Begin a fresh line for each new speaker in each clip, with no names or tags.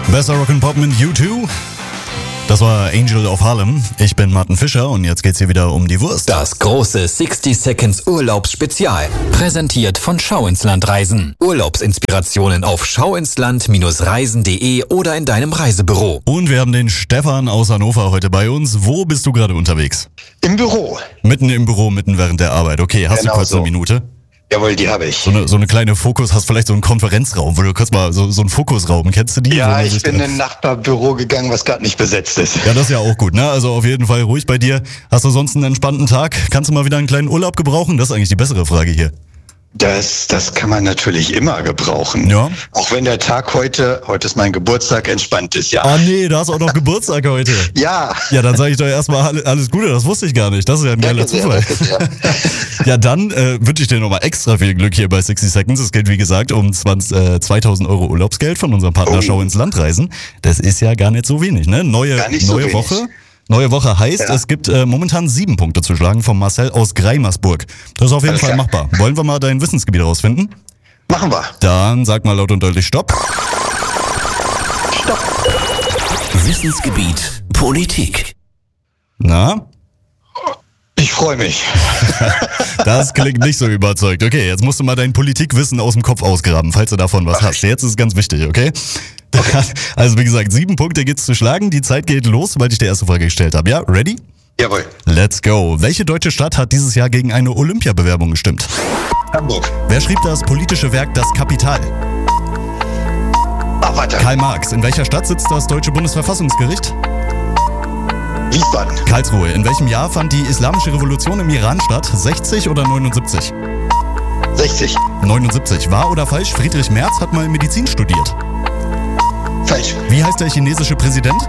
Besser Rock'n'Pop mit U2. Das war Angel of Harlem. Ich bin Martin Fischer und jetzt geht's hier wieder um die Wurst.
Das große 60 Seconds Urlaubsspezial. Präsentiert von Schau ins Land Reisen. Urlaubsinspirationen auf schauinsland-reisen.de oder in deinem Reisebüro.
Und wir haben den Stefan aus Hannover heute bei uns. Wo bist du gerade unterwegs?
Im Büro.
Mitten im Büro, mitten während der Arbeit. Okay, hast
Genau
du kurz
so.
eine Minute?
Jawohl, die habe ich.
So eine kleine Fokus, hast vielleicht so einen Konferenzraum, wo du kurz mal so einen Fokusraum, kennst du die?
Ja,
Wo man
ich
sich
bin
da-
in ein Nachbarbüro gegangen, was gerade nicht besetzt ist.
Ja, das ist ja auch gut, ne? Also auf jeden Fall ruhig bei dir. Hast du sonst einen entspannten Tag? Kannst du mal wieder einen kleinen Urlaub gebrauchen? Das ist eigentlich die bessere Frage hier.
Das kann man natürlich immer gebrauchen.
Ja.
Auch wenn der Tag heute ist mein Geburtstag, entspannt ist, ja.
Ah nee, da hast du auch noch Geburtstag heute.
Ja.
Ja, dann sage ich doch erstmal alles Gute, das wusste ich gar nicht. Das ist ja ein geiler
Danke sehr,
Zufall.
danke sehr.
Ja, dann wünsche ich dir nochmal extra viel Glück hier bei 60 Seconds. Es geht, wie gesagt, um 2000 Euro Urlaubsgeld von unserem Partner Schau ins Land Reisen. Das ist ja gar nicht so wenig, ne?
Gar nicht so
neue
wenig.
Woche. Neue Woche heißt,
Ja.
es gibt momentan 7 Punkte zu schlagen von Marcel aus Greimersburg. Das ist auf jeden
Alles
Fall
klar.
machbar. Wollen wir mal dein Wissensgebiet rausfinden?
Machen wir.
Dann sag mal laut und deutlich Stopp.
Wissensgebiet Politik.
Na?
Ich freue mich.
Das klingt nicht so überzeugt. Okay, jetzt musst du mal dein Politikwissen aus dem Kopf ausgraben, falls du davon was hast. Jetzt ist es ganz wichtig, okay? Also wie gesagt, 7 Punkte gibt's zu schlagen. Die Zeit geht los, sobald ich die erste Frage gestellt habe. Ja, ready?
Jawohl.
Let's go. Welche deutsche Stadt hat dieses Jahr gegen eine Olympiabewerbung gestimmt?
Hamburg.
Wer schrieb das politische Werk Das Kapital?
Ach, weiter.
Karl Marx. In welcher Stadt sitzt das deutsche Bundesverfassungsgericht?
Wiesbaden.
Karlsruhe. In welchem Jahr fand die Islamische Revolution im Iran statt? 60 oder 79?
60.
79. Wahr oder falsch? Friedrich Merz hat mal Medizin studiert.
Falsch.
Wie heißt der chinesische Präsident?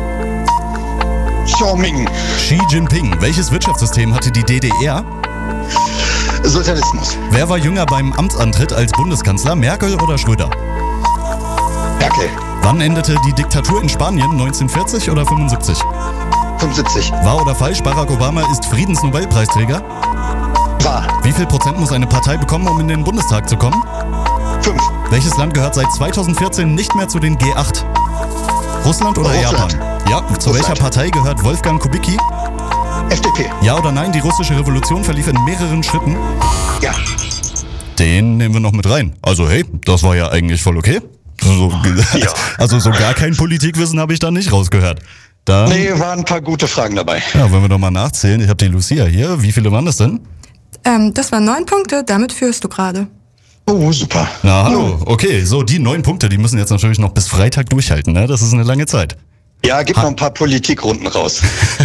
Xiaoming.
Xi Jinping. Welches Wirtschaftssystem hatte die DDR?
Sozialismus.
Wer war jünger beim Amtsantritt als Bundeskanzler? Merkel oder Schröder?
Merkel.
Wann endete die Diktatur in Spanien? 1940 oder 75?
75.
Wahr oder falsch? Barack Obama ist Friedensnobelpreisträger.
Wahr.
Wie viel Prozent muss eine Partei bekommen, um in den Bundestag zu kommen?
5.
Welches Land gehört seit 2014 nicht mehr zu den G8? Russland oder
Russland.
Japan? Ja, zu welcher Partei gehört Wolfgang Kubicki?
FDP.
Ja oder nein, die russische Revolution verlief in mehreren Schritten.
Ja.
Den nehmen wir noch mit rein. Also hey, das war ja eigentlich voll okay.
Ja.
Also so gar kein Politikwissen habe ich da nicht rausgehört. Dann,
Nee, waren ein paar gute Fragen dabei.
ja, wenn wir doch mal nachzählen. Ich habe die Lucia hier. Wie viele waren das denn?
Das waren 9 Punkte, damit führst du gerade.
Oh, super.
Na, hallo. Okay, so die 9 Punkte, die müssen jetzt natürlich noch bis Freitag durchhalten, ne? Das ist eine lange Zeit.
Ja, gib noch ein paar Politikrunden raus.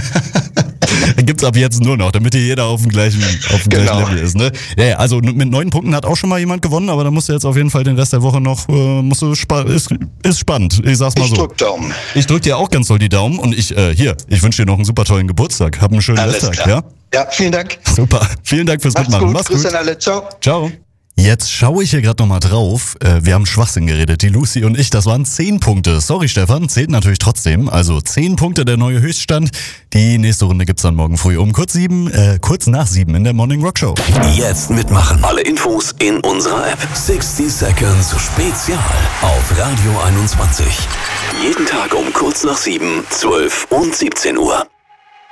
Gibt's ab jetzt nur noch, damit hier jeder auf dem gleichen
Genau.
Level ist, ne? Ja, also mit 9 Punkten hat auch schon mal jemand gewonnen, aber da musst du jetzt auf jeden Fall den Rest der Woche noch, ist spannend. Ich sag's mal
Ich
so.
drück Daumen.
Ich drück dir auch ganz doll die Daumen und ich wünsche dir noch einen super tollen Geburtstag. Hab einen schönen
Alles
Resttag,
klar.
ja?
Ja, vielen Dank.
Super. Vielen Dank fürs
Macht's
Mitmachen.
gut.
Mach's
Grüße
gut.
an alle. Ciao.
Ciao. Jetzt schaue ich hier gerade nochmal drauf. Wir haben Schwachsinn geredet, die Lucy und ich. Das waren 10 Punkte. Sorry, Stefan, zählt natürlich trotzdem. Also 10 Punkte, der neue Höchststand. Die nächste Runde gibt's dann morgen früh um kurz nach 7 in der Morning Rock Show.
Jetzt mitmachen. Alle Infos in unserer App. 60 Seconds Spezial auf Radio 21. Jeden Tag um kurz nach 7, 12 und 17 Uhr.